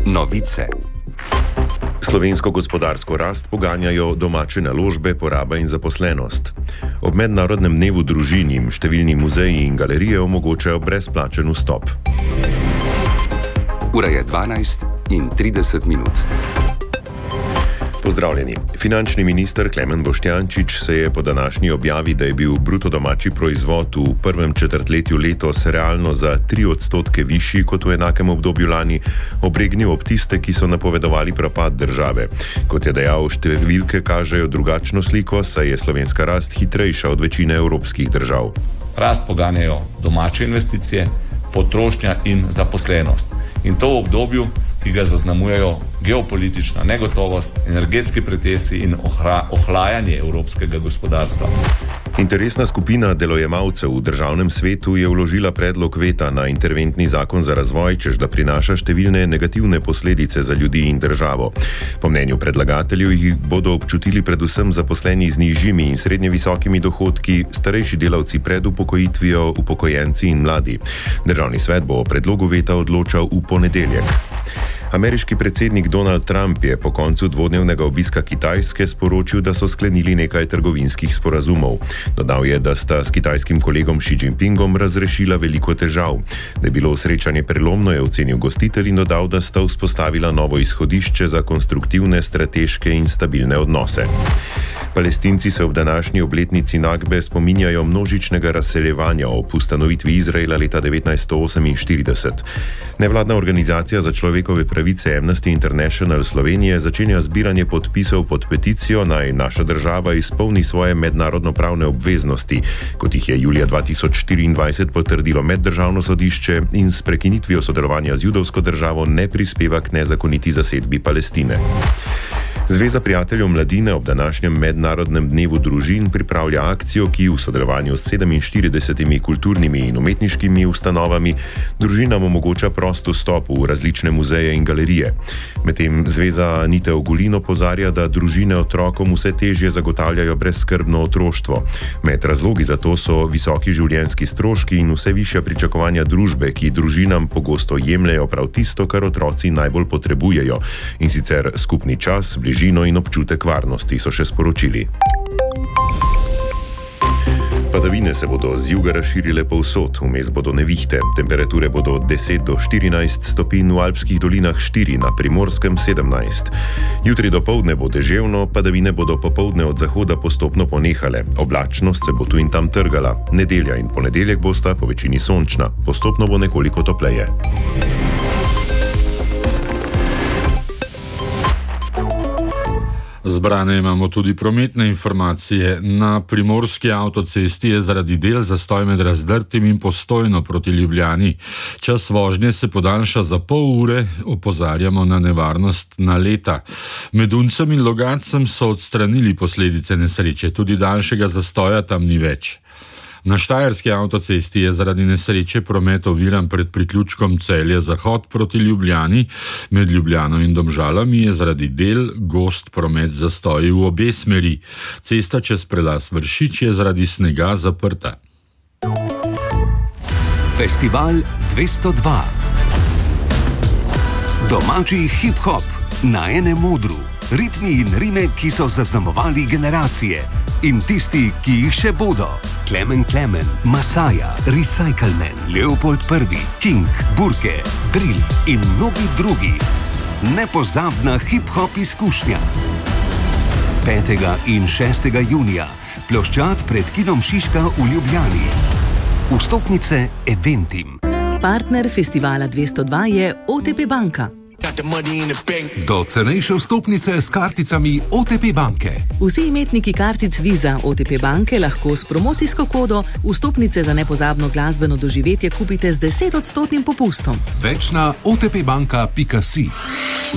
Novice. Slovensko gospodarsko rast poganjajo domače naložbe, poraba in zaposlenost. Ob mednarodnem dnevu družin jim številni muzeji in galerije omogočajo brezplačen vstop. Ura je 12:30. Pozdravljeni. Finančni minister Klemen Boštjančič se je po današnji objavi, da je bil bruto domači proizvod v prvem četrtletju letos realno za 3% višji kot v enakem obdobju lani, obregnil ob tiste, ki so napovedovali propad države. Kot je dejal, številke kažejo drugačno sliko, saj je slovenska rast hitrejša od večine evropskih držav. Rast poganjajo domače investicije, potrošnja in zaposlenost. In to v obdobju, ki ga zaznamujejo geopolitična negotovost, energetski pretesi in ohlajanje evropskega gospodarstva. Interesna skupina delojemalcev v državnem svetu je vložila predlog veta na interventni zakon za razvoj, češ da prinaša številne negativne posledice za ljudi in državo. Po mnenju predlagateljev jih bodo občutili predvsem zaposleni z nižjimi in srednje visokimi dohodki, starejši delavci pred upokojitvijo, upokojenci in mladi. Državni svet bo o predlogu veta odločal v ponedeljek. Ameriški predsednik Donald Trump je po koncu dvodnevnega obiska Kitajske sporočil, da so sklenili nekaj trgovinskih sporazumov. Dodal je, da sta s kitajskim kolegom Xi Jinpingom razrešila veliko težav. Da je bilo srečanje prelomno, je ocenil gostitelj in dodal, da sta vzpostavila novo izhodišče za konstruktivne, strateške in stabilne odnose. Palestinci se ob današnji obletnici Nakbe spominjajo množičnega razseljevanja ob ustanovitvi Izraela leta 1948. Nevladna organizacija za človekove pravice Amnesty International Slovenije začenja zbiranje podpisov pod peticijo, naj naša država izpolni svoje mednarodno-pravne obveznosti, kot jih je julija 2024 potrdilo Meddržavno sodišče in s prekinitvijo sodelovanja z judovsko državo ne prispeva k nezakoniti zasedbi Palestine. Zveza prijateljev mladine ob današnjem mednarodnem dnevu družin pripravlja akcijo, ki v sodelovanju s 47 kulturnimi in umetniškimi ustanovami družinam omogoča prost vstop v različne muzeje in galerije. Medtem zveza Anite Ogulin opozarja, da družine otrokom vse težje zagotavljajo brezskrbno otroštvo. Med razlogi za to so visoki življenjski stroški in vse višja pričakovanja družbe, ki družinam pogosto jemljejo prav tisto, kar otroci najbolj potrebujejo, in sicer skupni čas, bližino in občutek varnosti, so še sporočili. Padavine se bodo z juga razširile povsod, vmes bodo nevihte. Temperature bodo od 10 do 14 stopinj, v alpskih dolinah 4, na Primorskem 17. Jutri dopoldne bo deževno, padavine bodo popoldne od zahoda postopno ponehale. Oblačnost se bo tu in tam trgala. Nedelja in ponedeljek bosta po večini sončna. Postopno bo nekoliko topleje. Zbrane imamo tudi prometne informacije. Na Primorski avtocesti je zaradi del zastoj med Razdrtim in Postojno proti Ljubljani. Čas vožnje se podaljša za pol ure, opozarjamo na nevarnost naleta. Med Uncem in Logatcem so odstranili posledice nesreče, tudi daljšega zastoja tam ni več. Na Štajerski avtocesti je zaradi nesreče promet oviran pred priključkom Celje-Zahod proti Ljubljani. Med Ljubljano in Domžalami je zaradi del gost promet zastoji v obe smeri. Cesta čez prelaz Vršič je zaradi snega zaprta. Festival 202. Domači hip-hop na enem odru. Ritmi in rime, ki so zaznamovali generacije. In tisti, ki jih še bodo. Klemen, Masaja, Recycleman, Leopold I, King, Burke, Drill in mnogi drugi. Nepozabna hip-hop izkušnja. 5. in 6. junija. Ploščad pred kinom Šiška v Ljubljani. Vstopnice Eventim. Partner festivala 202 je OTP Banka. Do cenejše vstopnice s karticami OTP banke. Vsi imetniki kartic Visa OTP banke lahko s promocijsko kodo vstopnice za nepozabno glasbeno doživetje kupite z 10% popustom. Več na otpbanka.si.